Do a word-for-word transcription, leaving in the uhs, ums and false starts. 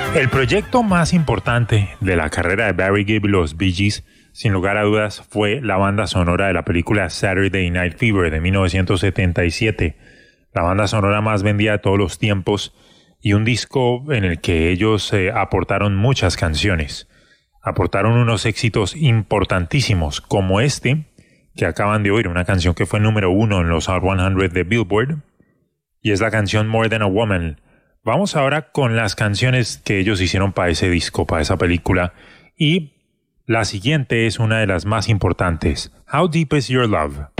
El proyecto más importante de la carrera de Barry Gibb y los Bee Gees, sin lugar a dudas, fue la banda sonora de la película Saturday Night Fever de mil novecientos setenta y siete, la banda sonora más vendida de todos los tiempos y un disco en el que ellos eh, aportaron muchas canciones. Aportaron unos éxitos importantísimos como este que acaban de oír, una canción que fue número uno en los Hot cien de Billboard, y es la canción More Than a Woman. Vamos ahora con las canciones que ellos hicieron para ese disco, para esa película, y la siguiente es una de las más importantes, How Deep Is Your Love?